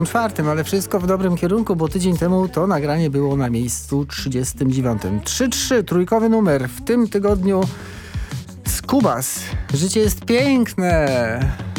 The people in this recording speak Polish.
4, ale wszystko w dobrym kierunku, bo tydzień temu to nagranie było na miejscu 39. 3-3, trójkowy numer. W tym tygodniu Skubas. Życie jest piękne.